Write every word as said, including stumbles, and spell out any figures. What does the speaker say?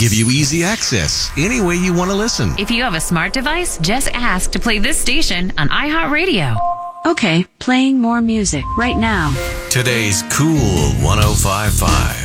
give you easy access any way you want to listen. If you have a smart device, just ask to play this station on iHeartRadio. Okay, playing more music right now. Today's Cool one oh five point five.